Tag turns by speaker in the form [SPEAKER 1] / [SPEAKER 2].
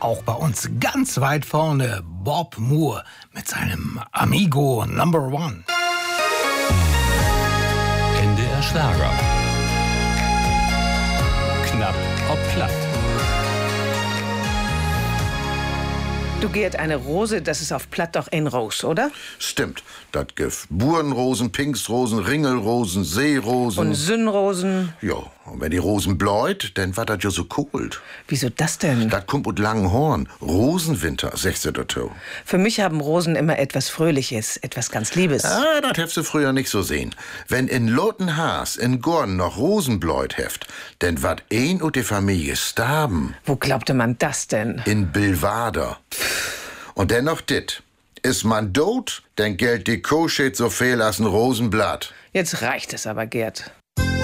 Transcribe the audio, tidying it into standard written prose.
[SPEAKER 1] Auch bei uns ganz weit vorne Bob Moore mit seinem Amigo Number One.
[SPEAKER 2] NDR Schlager. Knapp ob platt.
[SPEAKER 3] Du, Gerd, eine Rose, das ist auf Platt doch ein Rose, oder?
[SPEAKER 4] Stimmt. Das gibt Burenrosen, Pingstrosen, Ringelrosen, Seerosen.
[SPEAKER 3] Und Sünnrosen.
[SPEAKER 4] Ja, und wenn die Rosen bläut, dann war das ja so kalt.
[SPEAKER 3] Wieso das denn?
[SPEAKER 4] Das kommt mit langen Horn. Rosenwinter, sagst du dazu.
[SPEAKER 3] Für mich haben Rosen immer etwas Fröhliches, etwas ganz Liebes.
[SPEAKER 4] Ah, das hättest du früher nicht so sehen. Wenn in Lotenhaas in Gorn noch Rosenbläut heft, denn wat ein und die Familie starben.
[SPEAKER 3] Wo glaubte man das denn?
[SPEAKER 4] In Billwader. Und dennoch dit. Ist man tot, dann gilt die Koschet so viel als ein Rosenblatt.
[SPEAKER 3] Jetzt reicht es aber, Gerd.